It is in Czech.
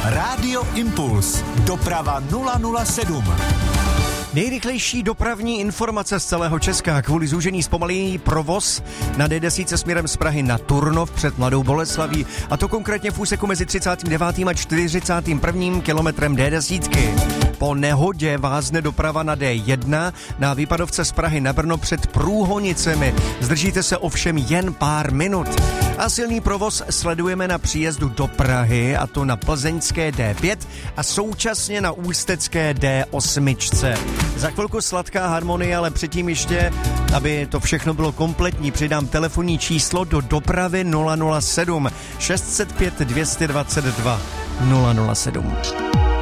Rádio Impuls. Doprava 007. Nejrychlejší dopravní informace z celého Česka. Kvůli zúžení zpomalí provoz na D10 směrem z Prahy na Turnov před Mladou Boleslaví, a to konkrétně v úseku mezi 39. a 41. kilometrem D10. Po nehodě vázne doprava na D1 na výpadovce z Prahy na Brno před Průhonicemi. Zdržíte se ovšem jen pár minut. A silný provoz sledujeme na příjezdu do Prahy, a to na plzeňské D5 a současně na ústecké D8. Za chvilku sladká harmonie, ale předtím ještě, aby to všechno bylo kompletní, přidám telefonní číslo do dopravy 007 605 222 007.